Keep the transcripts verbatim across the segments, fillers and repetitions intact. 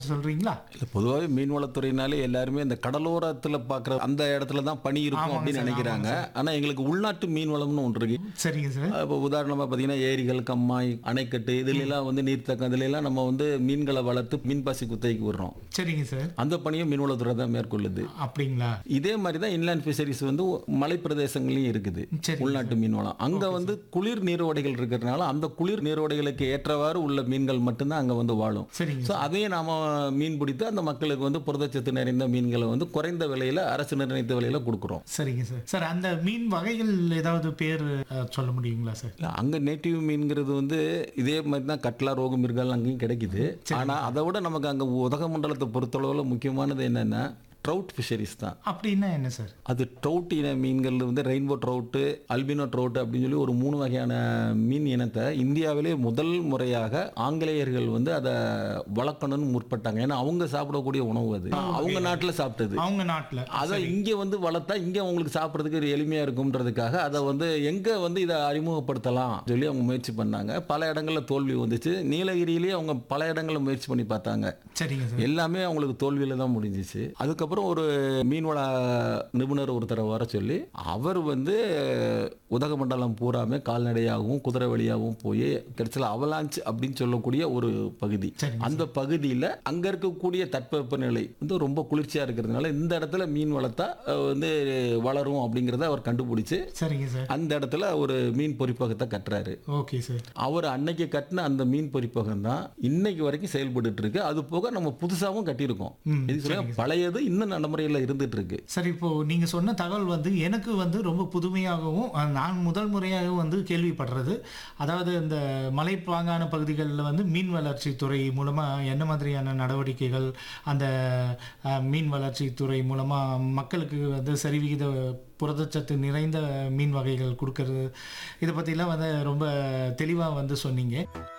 சொல்றீங்களா? இல்ல பொதுவாவே மீன்வளத்துறையினாலே எல்லாருமே இந்த கடலோரத்துல பார்க்குற அந்த இடத்துல தான் பனி இருக்கும் ஆமாங்க அப்படின்னு சார், நினைக்கிறாங்க. ஆமாங்க ஆனா எங்களுக்கு உள்நாட்டு மீன்வளம்னு ஒன்று இருக்கு. சரிங்க சார். இப்போ உதாரணமா பார்த்தீங்கன்னா ஏரிகள், கம்மாய், அணைக்கட்டு இதுல எல்லாம் வந்து நீர்த்தக்கம் இதுல எல்லாம் நம்ம வந்து மீன்களை வளர்த்து மீன்பாசி குத்தகைக்கு விடுறோம். சரிங்க சார். அந்த பணியை மீன்வளத்துறை தான் மேற்கொள்ளுது. அப்படிங்களா? இதே மாதிரி தான் இன்லேண்ட் ஃபிஷரிஸ் வந்து மலை பிரதேசங்களையும் இருக்குது. சரிங்க உள்நாட்டு மீன்வளம் அங்க வந்து குளிர் நீரோடைகள் இருக்கிறதுனால அந்த குளிர் நீரோடைகளுக்கு ஏற்றவாறு உள்ள மீன்கள் மட்டும்தான் அங்க வந்து வாழும். சரிங்க ஸோ அதையும் நாம மீன் பிடித்து அந்த மக்களுக்கு வந்து புரதச்சத்து நிறைந்த மீன்களை வந்து குறைந்த விலையில அரசு நிர்ணயித்த விலையில கொடுக்குறோம். சரிங்க சார். சார் அந்த மீன் வகைகள் ஏதாவது பேர் அஹ், சொல்ல முடியுங்களா சார்? இல்ல, அங்க நேட்டிவ் மீன்கிறது வந்து இதே மாதிரி தான் கட்லா, ரோகு, மிருகால் அங்கேயும் கிடைக்குது. ஆனா அதை விட நமக்கு அங்க உதகமண்டலத்தை பொறுத்தளவுல முக்கியமானது என்னன்னா ட்ரவுட் ஃபிஷரிஸ் தான். அப்படின்னா என்ன சார்? அது ட்ரவுட் இன மீன்கள் வந்து ரெயின்போ ட்ரவுட்டு, அல்பினோ ட்ரவுட் அப்படின்னு சொல்லி ஒரு மூணு வகையான மீன் இனத்தை இந்தியாவிலே முதல் முறையாக ஆங்கிலேயர்கள் வந்து அதை வளர்க்கணும்னு முற்பட்டாங்க. ஏன்னா அவங்க சாப்பிடக்கூடிய உணவு அது அவங்க நாட்டில் சாப்பிட்டது. அவங்க நாட்டுல அதை இங்கே வந்து வளர்த்தா இங்கே அவங்களுக்கு சாப்பிட்றதுக்கு ஒரு எளிமையாக இருக்கும்ன்றதுக்காக அதை வந்து எங்கே வந்து இதை அறிமுகப்படுத்தலாம் சொல்லி அவங்க முயற்சி பண்ணாங்க. பல இடங்களில் தோல்வி வந்துச்சு. நீலகிரியிலேயே அவங்க பல இடங்களில் முயற்சி பண்ணி பார்த்தாங்க. சரிங்க சார். எல்லாமே அவங்களுக்கு தோல்வியில தான் முடிஞ்சிச்சு. அதுக்கப்புறம் ஒரு மீன்வள நிபுணர் ஒருத்தரை வர சொல்லி அவர் வந்து உதகமண்டலம் பூராமே கால்நடையாகவும் குதிரை வழியாகவும் போய் கிடைச்சல அவலாஞ்ச் அப்படின்னு சொல்லக்கூடிய ஒரு பகுதி. சரிங்க அந்த பகுதியில் அங்க இருக்கக்கூடிய தட்பவெப்பநிலை வந்து ரொம்ப குளிர்ச்சியா இருக்கிறதுனால இந்த இடத்துல மீன் வளர்த்தா அஹ், வந்து வளரும் அப்படிங்கிறத அவர் கண்டுபிடிச்சு சரிங்க சார். அந்த இடத்துல ஒரு மீன் பொறிப்பகத்தை கட்டுறாரு. Okay sir. அவர் அன்னைக்கு கட்டின அந்த மீன் பொறிப்பகம் தான் இன்னைக்கு வரைக்கும் செயல்பட்டு இருக்கு. அது போக நம்ம புதுசாகவும் கட்டியிருக்கோம். ம், இது சொல்ல பழையது இன்னும் நடைமுறையில் இருந்துட்டு இருக்கு. சரி, இப்போ நீங்க சொன்ன தகவல் வந்து எனக்கு வந்து ரொம்ப புதுமையாகவும் அஹ், நான் முதல் முறையாகவும் வந்து கேள்விப்படுறது. அதாவது இந்த மலைப்பாங்கான பகுதிகளில் வந்து மீன் வளர்ச்சி துறை மூலமா என்ன மாதிரியான நடவடிக்கைகள் அந்த அஹ், மீன் வளர்ச்சி துறை மூலமா மக்களுக்கு வந்து சரிவிகித புரதச்சத்து நிறைந்த மீன் வகைகள் கொடுக்கறது, இதை பற்றிலாம் வந்து ரொம்ப தெளிவாக வந்து சொன்னீங்க.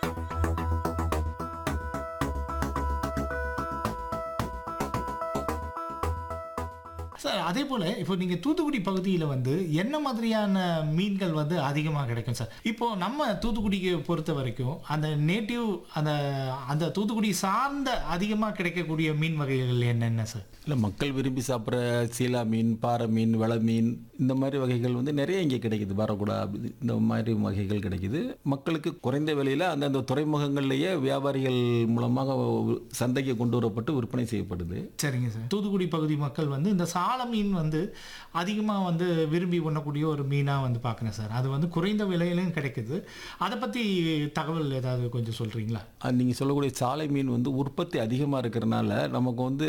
சார் அதே போல் இப்போ நீங்கள் தூத்துக்குடி பகுதியில் வந்து என்ன மாதிரியான மீன்கள் வந்து அதிகமாக கிடைக்கும் சார்? இப்போ நம்ம தூத்துக்குடிக்கு பொறுத்த வரைக்கும் அந்த நேட்டிவ் அந்த அந்த தூத்துக்குடி சார்ந்த அதிகமாக கிடைக்கக்கூடிய மீன் வகைகள் என்னென்ன சார்? இல்லை மக்கள் விரும்பி சாப்பிட்ற சீலா மீன், பாறை மீன், வெள மீன் இந்த மாதிரி வகைகள் வந்து நிறைய இங்கே கிடைக்குது. வரக்கூடா அப்படி இந்த மாதிரி வகைகள் கிடைக்குது. மக்களுக்கு குறைந்த விலையில் அந்தந்த துறைமுகங்கள்லேயே வியாபாரிகள் மூலமாக சந்தைக்கு கொண்டு வரப்பட்டு விற்பனை செய்யப்படுது. சரிங்க சார். தூத்துக்குடி பகுதி மக்கள் வந்து இந்த சால மீன் வந்து அதிகமாக வந்து விரும்பி உண்ணக்கூடிய ஒரு மீனாக வந்து பார்க்குறேன் சார். அது வந்து குறைந்த விலையிலும் கிடைக்குது. அதை பற்றி தகவல் ஏதாவது கொஞ்சம் சொல்கிறீங்களா? நீங்கள் சொல்லக்கூடிய சாலை மீன் வந்து உற்பத்தி அதிகமாக இருக்கிறனால நமக்கு வந்து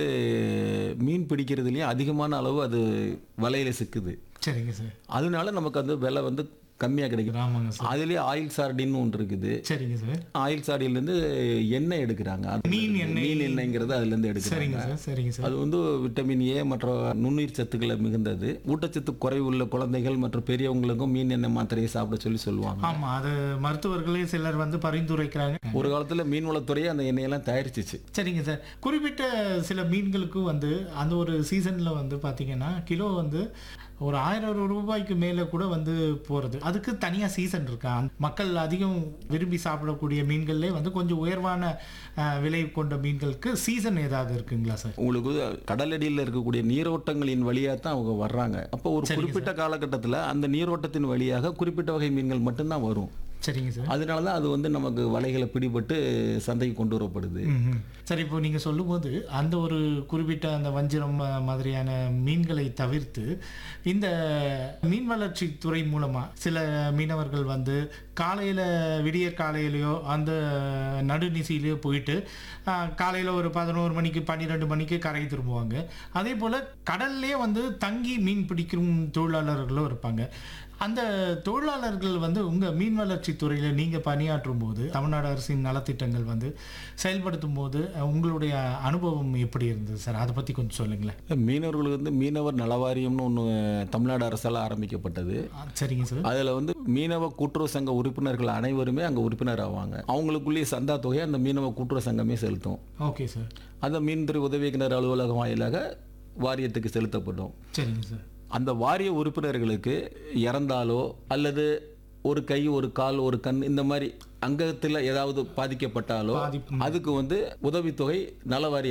மீன் பிடிக்கிறதுலேயும் அதிகமான அளவு அது வலையில் சிக்குது. சரிங்க சார். அதனால நமக்கு அந்த விலை வந்து கம்மியாக கிடைக்குது. ஆமாங்க சார். அதுலேயே ஆயில் சார்டின்னு ஒன்று இருக்குது. சரிங்க சார். ஆயில் சார்டின்லேருந்து எண்ணெய் எடுக்கிறாங்க. அது மீன் எண்ணெய். மீன் எண்ணெய்ங்கிறது அதுலேருந்து சரிங்க எடுக்கிறாங்க. சார். சரிங்க சார். அது வந்து விட்டமின் ஏ மற்ற நுண்ணுயிர் சத்துக்களை மிகுந்தது. ஊட்டச்சத்து குறைவுள்ள குழந்தைகள் மற்றும் பெரியவங்களுக்கும் மீன் எண்ணெய் மாத்திரையை சாப்பிட சொல்லி சொல்லுவாங்க. ஆமாம், அது மருத்துவர்களே சிலர் வந்து பரிந்துரைக்கிறாங்க. ஒரு காலத்தில் மீன்வளத்துறையே அந்த எண்ணெயெல்லாம் தயாரிச்சிச்சு. சரிங்க சார். குறிப்பிட்ட சில மீன்களுக்கும் வந்து அந்த ஒரு சீசனில் வந்து பார்த்தீங்கன்னா கிலோ வந்து ஒரு ஆயிரம் ரூபாய்க்கு மேலே கூட வந்து போகிறது. அதுக்கு தனியாக சீசன் இருக்கா? மக்கள் அதிகம் விரும்பி சாப்பிடக்கூடிய மீன்கள்லே வந்து கொஞ்சம் உயர்வான அஹ், விலை கொண்ட மீன்களுக்கு சீசன் ஏதாவது இருக்குங்களா சார்? உங்களுக்கு கடலடியில் இருக்கக்கூடிய நீரோட்டங்களின் வழியாக தான் அவங்க வர்றாங்க. அப்போ ஒரு குறிப்பிட்ட காலகட்டத்தில் அந்த நீரோட்டத்தின் வழியாக குறிப்பிட்ட வகை மீன்கள் மட்டும்தான் வரும். சரிங்க சார். அதனால தான் அது வந்து நமக்கு வலைகளை பிடிபட்டு சந்தைக்கு கொண்டு வரப்படுது. ம்ஹும். சரி, இப்போ நீங்கள் சொல்லும்போது அந்த ஒரு குறிப்பிட்ட அந்த வஞ்சிரம் அஹ், மாதிரியான மீன்களை தவிர்த்து இந்த மீன் வளர்ச்சி துறை மூலமாக சில மீனவர்கள் வந்து காலையில் விடியற் காலையிலையோ அந்த நடுநிசையிலையோ போயிட்டு காலையில் ஒரு பதினோரு மணிக்கு பன்னிரெண்டு மணிக்கு கரை திரும்புவாங்க. அதே போல் கடல்லே வந்து தங்கி மீன் பிடிக்கும் தொழிலாளர்களும் இருப்பாங்க. அந்த தொழிலாளர்கள் வந்து உங்கள் மீன் வளர்ச்சி துறையில் நீங்கள் பணியாற்றும் போது தமிழ்நாடு அரசின் நலத்திட்டங்கள் வந்து செயல்படுத்தும் போது உங்களுடைய அனுபவம் எப்படி இருந்தது சார்? அதை பற்றி கொஞ்சம் சொல்லுங்களேன். மீனவர்களுக்கு வந்து மீனவர் நலவாரியம்னு ஒன்று தமிழ்நாடு அரசால் ஆரம்பிக்கப்பட்டது. ஆ, சரிங்க சார். அதில் வந்து மீனவ கூட்டுறவு சங்க உறுப்பினர்கள் அனைவருமே அங்கே உறுப்பினர் ஆவாங்க. அவங்களுக்குள்ளேயே சந்தா தொகையை அந்த மீனவ கூட்டுறவு சங்கமே செலுத்தும். Okay sir. அந்த மீன்துறை உதவி இயக்குனர் அலுவலகம் வாயிலாக வாரியத்துக்கு செலுத்தப்படும். சரிங்க சார். அந்த வாரிய உறுப்பினர்களுக்கு இறந்தாலோ அல்லது ஒரு கை, ஒரு கால், ஒரு கண் இந்த மாதிரி அங்கத்தில் ஏதாவது பாதிக்கப்பட்டாலோ பாதிப்பு. அதுக்கு வந்து உதவித்தொகை நலவாரி